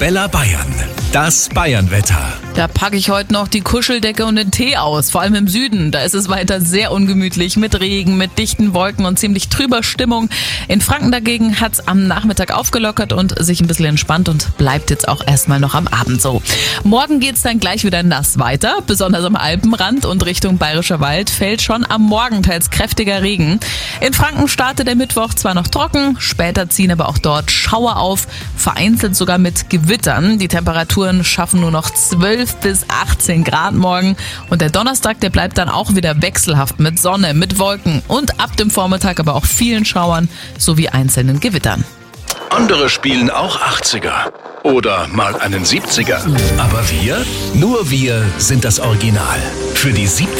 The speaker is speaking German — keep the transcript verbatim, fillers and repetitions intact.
Arabella Bayern. Das Bayernwetter. Da packe ich heute noch die Kuscheldecke und den Tee aus, vor allem im Süden. Da ist es weiter sehr ungemütlich mit Regen, mit dichten Wolken und ziemlich trüber Stimmung. In Franken dagegen hat es am Nachmittag aufgelockert und sich ein bisschen entspannt und bleibt jetzt auch erstmal noch am Abend so. Morgen geht's dann gleich wieder nass weiter, besonders am Alpenrand und Richtung Bayerischer Wald fällt schon am Morgen teils kräftiger Regen. In Franken startet der Mittwoch zwar noch trocken, später ziehen aber auch dort Schauer auf, vereinzelt sogar mit Gewittern. Die Temperaturen schaffen nur noch zwölf bis achtzehn Grad morgen und der Donnerstag, der bleibt dann auch wieder wechselhaft mit Sonne, mit Wolken und ab dem Vormittag aber auch vielen Schauern sowie einzelnen Gewittern. Andere spielen auch achtziger oder mal einen siebziger. Aber wir? Nur wir sind das Original. Für die siebziger